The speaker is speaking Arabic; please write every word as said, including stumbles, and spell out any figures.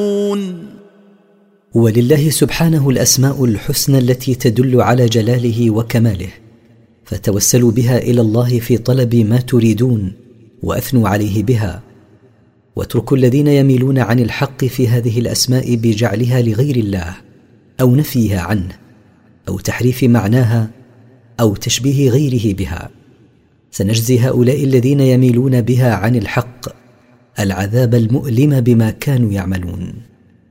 ولله سبحانه الأسماء الحسنى التي تدل على جلاله وكماله، فتوسلوا بها إلى الله في طلب ما تريدون وأثنوا عليه بها، واتركوا الذين يميلون عن الحق في هذه الأسماء بجعلها لغير الله أو نفيها عنه أو تحريف معناها أو تشبيه غيره بها. سنجزي هؤلاء الذين يميلون بها عن الحق العذاب المؤلم بما كانوا يعملون.